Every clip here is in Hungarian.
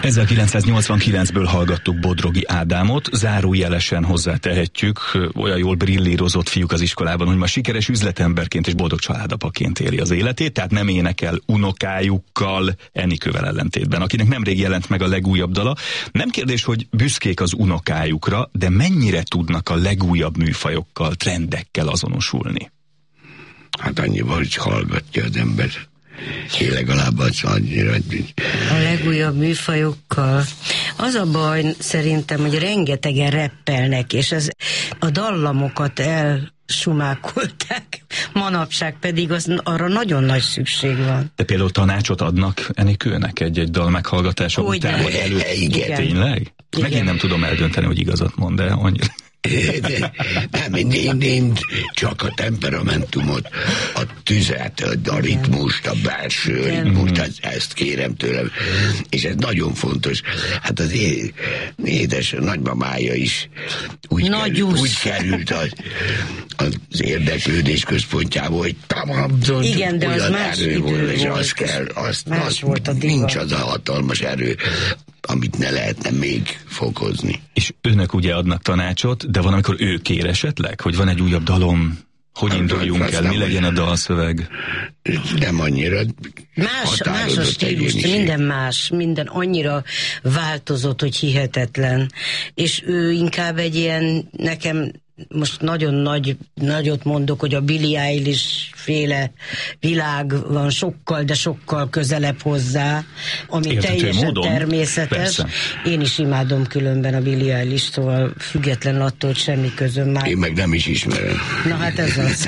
1989-ből hallgattuk Bodrogi Ádámot, zárójelesen hozzátehetjük, olyan jól brillírozott fiúk az iskolában, hogy ma sikeres üzletemberként és boldog családapaként éli az életét, tehát nem énekel unokájukkal, Enikővel ellentétben, akinek nemrég jelent meg a legújabb dala. Nem kérdés, hogy büszkék az unokájukra, de mennyire tudnak a legújabb műfajokkal, trendekkel azonosulni? Hát annyival, hogy hallgatja az ember. Én legalább az annyira. A legújabb műfajokkal. Az a baj szerintem, hogy rengetegen reppelnek, és a dallamokat elsumákolták, manapság pedig arra nagyon nagy szükség van. De például tanácsot adnak Enikőnek egy dal meghallgatása után, vagy előtt? Igen. Tényleg? Igen. Megint nem tudom eldönteni, hogy igazat mond, de annyira. Nem, én csak a temperamentumot, a tüzet, a ritmust, a belső ritmust, ezt kérem tőlem, és ez nagyon fontos. Hát az édes nagymamája is úgy került az érdeklődés központjába, hogy tamamzott, igen, de az más erő volt, és volt. az kell, Más volt a divat. nincs az a hatalmas erő, amit ne lehetne még fokozni. És önök ugye adnak tanácsot, de van, amikor ő kér esetleg, hogy van egy újabb dalom, hogy induljunk el, mi legyen a dalszöveg? Nem annyira. Más a stílus, minden annyira változott, hogy hihetetlen. És ő inkább egy ilyen, nekem most nagyon nagyot mondok, hogy a Billie Eilish féle világ van sokkal, de sokkal közelebb hozzá, ami érthető teljesen módon, természetes. persze. Én is imádom különben a Billie Eilish, szóval független attól, hogy semmi közöm már. Én meg nem is ismerem. Na hát ez az.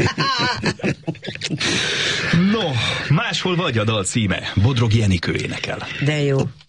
No, máshol vagy a dal címe. Bodrogi Enikő énekel. De jó.